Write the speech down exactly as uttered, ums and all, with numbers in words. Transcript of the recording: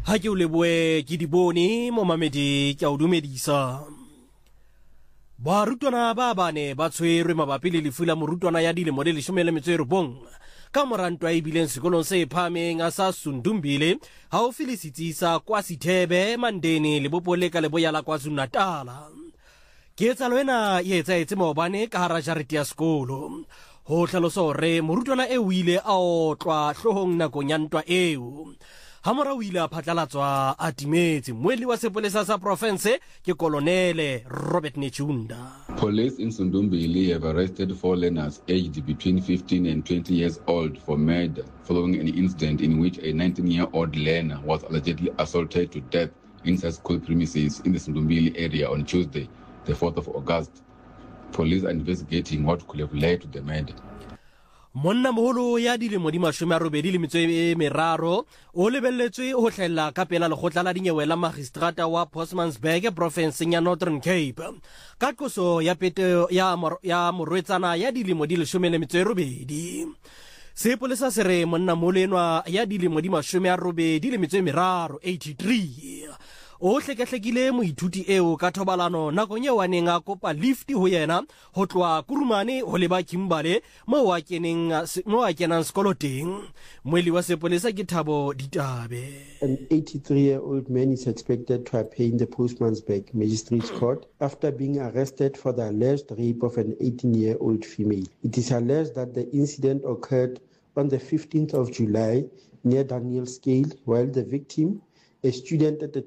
ha ke o leboe ke di bone mo mamedi ke a o dumedisa. Barutwana ba bane ba tshwerwe mabapi le lefu la morutwana ya dilemo di leshome le metso e robong ka mora ntwa e bileng sekolong se phahameng a sa Sundumbile haufi le setsi sa KwaSithebe Mandeni Lebopole ka leboya la KwaZulu-Natal. Ketsahalo ena e etsahetse maobane ka hara jarete ya sekolo. Ho hlalosa hore morutwana e o ile a otlwa hlohong nakong ya ntwa eo. Hamora o ile a phatlalatswa a timetse moeli wa sepolesa sa province ke Kolonele Robert Nechunda. Police in Sundumbili have arrested four learners aged between fifteen and twenty years old for murder following an incident in which a nineteen-year-old learner was allegedly assaulted to death inside school premises in the Sundumbili area on Tuesday, the fourth of August. Police are investigating what could have led to the murder. Monna moholo ya dilemo di mashome a robedi le metso e meraro o lebelletswe ho hlella ka pela lekgotla la dinyewe la magistrata wa Bosmansberg provinceng ya Northern Cape ka qoso ya pete ya ya morwetsana ya dilemo di leshome le metso e robedi. Sepolesa se re monna moholo enwa ya dilemo di mashome a robedi le metso e meraro eighty-three o hlekehlegile moithuti eo ka thobalano nakong eo a neng a kopa lift ho yena ho tloha Kurumane ho leba Kimbale moo a keneng moo a kenang sekolo teng. Moeli wa sepolesa ke Thabo Ditabe. An eighty-three-year-old man is expected to appear in the Bosmansberg Magistrates Court after being arrested for the alleged rape of an eighteen-year-old female. It is alleged that the incident occurred on the fifteenth of July near Daniel Scale while the victim, a student at the